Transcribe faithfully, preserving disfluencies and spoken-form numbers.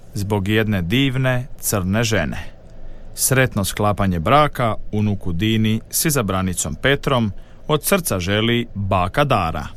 zbog jedne divne crne žene. Sretno sklapanje braka unuku Dini s izabranicom Petrom od srca želi baka Dara.